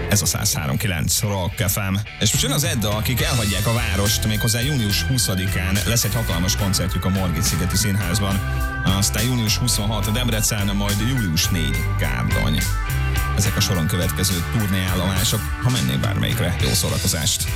Ez a 103.9 Rock FM. És most jön az Edda, akik elhagyják a várost, méghozzá június 20-án lesz egy hatalmas koncertjük a Margit-szigeti Színházban. Aztán június 26 Debrecen, majd július 4 Gárdony. Ezek a soron következő turnéállomások, ha mennék bármelyikre. Jó szórakozást!